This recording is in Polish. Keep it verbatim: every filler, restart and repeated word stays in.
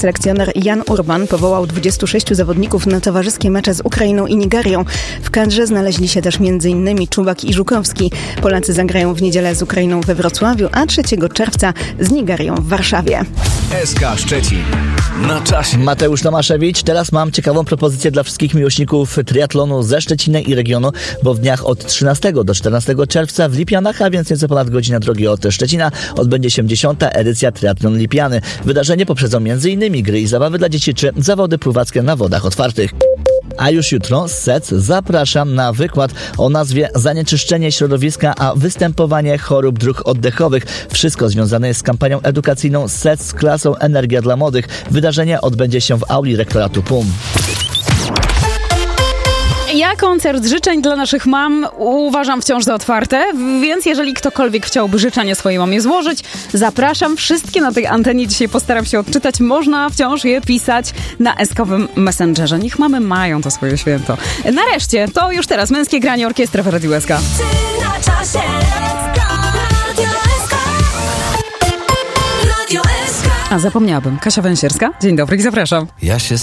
selekcjoner Jan Urban powołał dwudziestu sześciu zawodników na towarzyskie mecze z Ukrainą i Nigerią. W kadrze znaleźli się też m.in. Czubak i Żukowski. Polacy zagrają w niedzielę z Ukrainą we Wrocławiu, a trzeciego czerwca z Nigerią w Warszawie. S K Szczecin. Na czasie. Mateusz Tomaszewicz. Teraz mam ciekawą propozycję dla wszystkich miłośników triatlonu ze Szczecina i regionu, bo w dniach od trzynastego do czternastego czerwca w Lipianach, a więc nieco ponad godzina drogi od Szczecina, odbędzie się dziesiąta edycja Triatlon Lipiany. Wydarzenie poprzedzą m.in. gry i zabawy dla dzieci czy zawody pływackie na wodach otwartych. A już jutro z S E C zapraszam na wykład o nazwie Zanieczyszczenie środowiska, a występowanie chorób dróg oddechowych. Wszystko związane jest z kampanią edukacyjną S E C z klasą Energia dla Młodych. Wydarzenie odbędzie się w auli rektoratu P U M. Ja koncert życzeń dla naszych mam uważam wciąż za otwarte, więc jeżeli ktokolwiek chciałby życzenie swojej mamie złożyć, zapraszam. Wszystkie na tej antenie dzisiaj postaram się odczytać. Można wciąż je pisać na eskowym Messengerze. Niech mamy mają to swoje święto. Nareszcie, to już teraz męskie granie orkiestry w Radiu S K. A zapomniałabym. Kasia Węsierska. Dzień dobry i zapraszam. Ja się